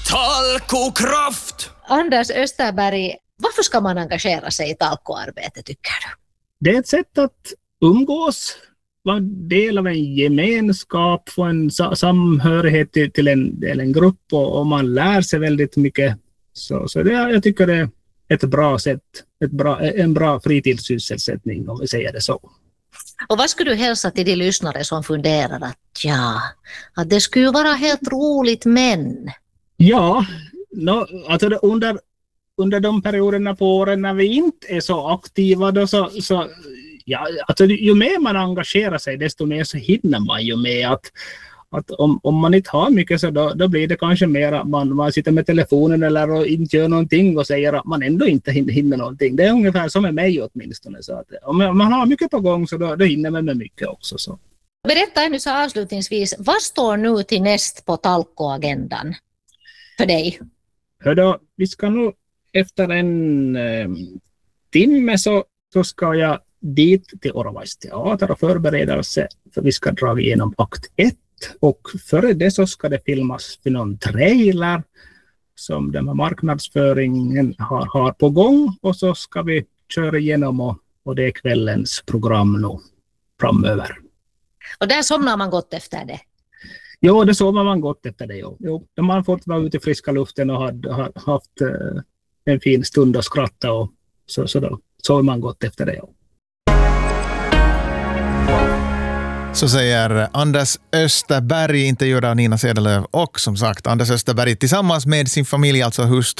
Talkokraft! Anders Österberg, varför ska man engagera sig i talkoarbete, tycker du? Det är ett sätt att umgås, vara del av en gemenskap, få en samhörighet till en grupp och man lär sig väldigt mycket. Så det, jag tycker det är ett bra sätt, en bra fritidssysselsättning om vi säger det så. Och vad skulle du hälsa till de lyssnare som funderar att det skulle vara helt roligt men? Ja, alltså under de perioderna på åren när vi inte är så aktiva då så ja, alltså ju mer man engagerar sig desto mer så hinner man ju med att om man inte har mycket så då blir det kanske mer att man sitter med telefonen eller inte gör någonting och säger att man ändå inte hinner någonting. Det är ungefär som med mig åtminstone. Så att om man har mycket på gång så då hinner man med mycket också. Så. Berätta nu så avslutningsvis, vad står nu till näst på talkoagendan för dig? Hörde, vi ska nog efter en timme så ska jag dit till Oravais teater och förberedelse för vi ska dra igenom akt 1 och före det så ska det filmas för någon trailer som den här marknadsföringen har på gång och så ska vi köra igenom och det är kvällens program nu framöver. Och där somnar man gott efter det? Jo, det sover man gott efter det. Jo, de har fått vara ute i friska luften och haft en fin stund och skratta och så då sover man gott efter det. Så säger Anders Österberg, intervjuad av Nina Sedelöv och som sagt Anders Österberg tillsammans med sin familj, alltså hustru